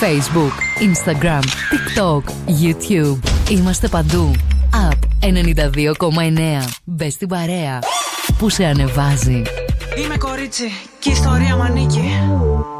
Facebook, Instagram, TikTok, YouTube. Είμαστε παντού. App 92,9. Μπες στην παρέα που σε ανεβάζει. Είμαι κορίτσι και η ιστορία μ' ανήκει.